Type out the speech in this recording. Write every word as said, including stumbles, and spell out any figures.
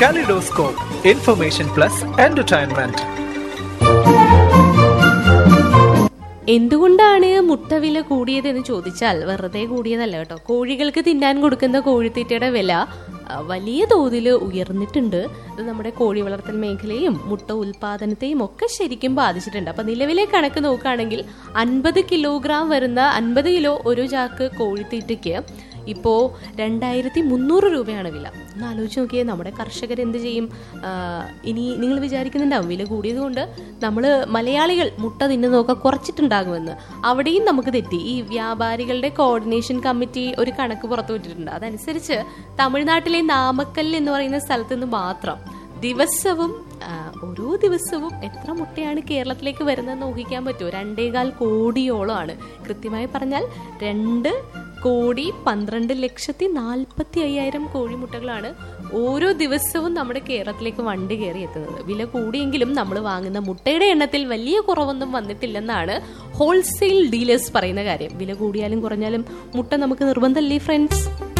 Kaleidoscope, information plus entertainment. എന്തുകൊണ്ടാണ് മുട്ട വില കൂടിയതെന്ന് ചോദിച്ചാൽ വെറുതെ കൂടിയതല്ല കേട്ടോ. കോഴികൾക്ക് തിന്നാൻ കൊടുക്കുന്ന കോഴിത്തീറ്റയുടെ വില വലിയ തോതിൽ ഉയർന്നിട്ടുണ്ട്. ഇത് നമ്മുടെ കോഴി വളർത്തൽ മേഖലയും മുട്ട ഉൽപാദനത്തെയും ഒക്കെ ശരിക്കും ബാധിച്ചിട്ടുണ്ട്. അപ്പൊ നിലവിലെ കണക്ക് നോക്കുകയാണെങ്കിൽ അൻപത് കിലോഗ്രാം വരുന്ന അൻപത് കിലോ ഒരു ചാക്ക് കോഴിത്തീറ്റയ്ക്ക് ഇപ്പോൾ രണ്ടായിരത്തി മുന്നൂറ് രൂപയാണ് വില. ഒന്ന് ആലോചിച്ച് നോക്കിയേ, നമ്മുടെ കർഷകർ എന്ത് ചെയ്യും? ഇനി നിങ്ങൾ വിചാരിക്കുന്നുണ്ടാവും വില കൂടിയത് കൊണ്ട് നമ്മൾ മലയാളികൾ മുട്ട തിന്നുന്നതൊക്കെ കുറച്ചിട്ടുണ്ടാകുമെന്ന്. അവിടെയും നമുക്ക് തെറ്റി. ഈ വ്യാപാരികളുടെ കോർഡിനേഷൻ കമ്മിറ്റി ഒരു കണക്ക് പുറത്തു വിട്ടിട്ടുണ്ട്. അതനുസരിച്ച് തമിഴ്നാട്ടിലെ നാമക്കൽ എന്ന് പറയുന്ന സ്ഥലത്ത് നിന്ന് മാത്രം ദിവസവും ഓരോ ദിവസവും എത്ര മുട്ടയാണ് കേരളത്തിലേക്ക് വരുന്നതെന്ന് ഊഹിക്കാൻ പറ്റുമോ? രണ്ടേകാൽ കോടിയോളമാണ്. കൃത്യമായി പറഞ്ഞാൽ രണ്ട് കോടി പന്ത്രണ്ട് ലക്ഷത്തി നാൽപ്പത്തി അയ്യായിരം കോഴിമുട്ടകളാണ് ഓരോ ദിവസവും നമ്മുടെ കേരളത്തിലേക്ക് വണ്ടി കയറി എത്തുന്നത്. വില കൂടിയെങ്കിലും നമ്മൾ വാങ്ങുന്ന മുട്ടയുടെ എണ്ണത്തിൽ വലിയ കുറവൊന്നും വന്നിട്ടില്ലെന്നാണ് ഹോൾസെയിൽ ഡീലേഴ്സ് പറയുന്ന കാര്യം. വില കൂടിയാലും കുറഞ്ഞാലും മുട്ട നമുക്ക് നിർബന്ധമല്ലേ ഫ്രണ്ട്സ്?